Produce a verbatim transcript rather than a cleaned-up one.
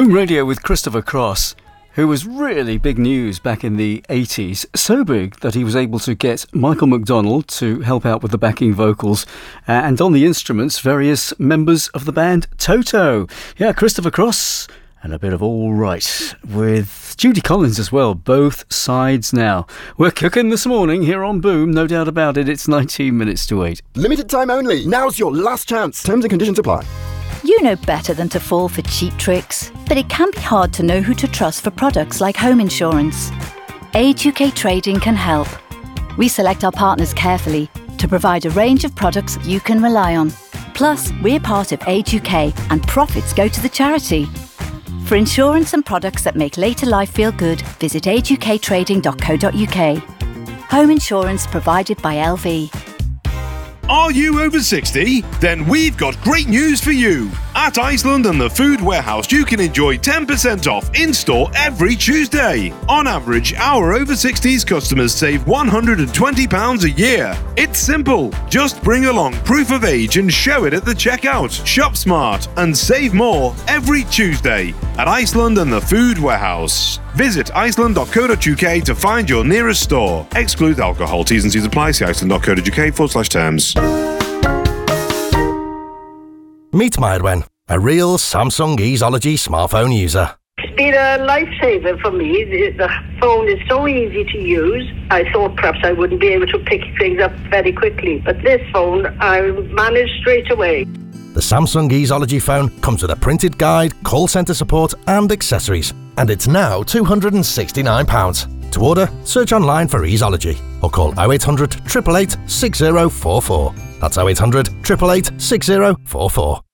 Boom Radio with Christopher Cross, who was really big news back in the eighties. So big that he was able to get Michael McDonald to help out with the backing vocals, uh, and on the instruments, various members of the band Toto. Yeah, Christopher Cross and a bit of All Right with Judy Collins as well, both sides now. We're cooking this morning here on Boom, no doubt about it. It's nineteen minutes to eight. Limited time only. Now's your last chance. Terms and conditions apply. You know better than to fall for cheap tricks, but it can be hard to know who to trust for products like home insurance. Age U K Trading can help. We select our partners carefully to provide a range of products you can rely on. Plus, we're part of Age U K and profits go to the charity. For insurance and products that make later life feel good, visit age u k trading dot co dot u k. Home insurance provided by L V. Are you over sixty? Then we've got great news for you. At Iceland and the Food Warehouse, you can enjoy ten percent off in-store every Tuesday. On average, our over sixties customers save one hundred twenty pounds a year. It's simple. Just bring along proof of age and show it at the checkout. Shop smart and save more every Tuesday at Iceland and the Food Warehouse. Visit iceland dot co dot u k to find your nearest store. Exclude alcohol. T's and C's apply. See iceland dot co dot u k forward slash terms. Meet Mairwen, a real Samsung Easeology smartphone user. It's been a lifesaver for me. The, the phone is so easy to use. I thought perhaps I wouldn't be able to pick things up very quickly, but this phone I managed straight away. The Samsung Easeology phone comes with a printed guide, call centre support and accessories, and it's now two hundred sixty-nine pounds. To order, search online for Easeology or call oh eight hundred, eight eight eight, six oh four four. That's oh eight hundred, eight eight eight, six oh four four.